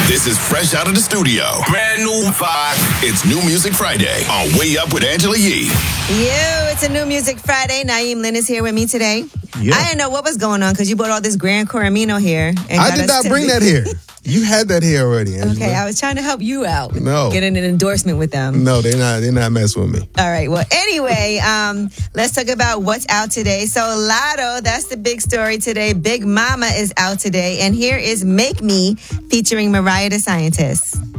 This is fresh out of the studio. Brand new vibe. It's New Music Friday on Way Up with Angela Yee. It's a New Music Friday. Naeem Lynn is here with me today. Yeah. I didn't know what was going on because you bought all this Grand Coramino here. I did not bring that here. You had that here already, Angela. Okay, I was trying to help you out. No. Getting an endorsement with them. No, they're not messing with me. All right. Well, anyway, let's talk about what's out today. So Lotto, that's the big story today. Big Mama is out today. And here is Make Me featuring Mariah the Scientist.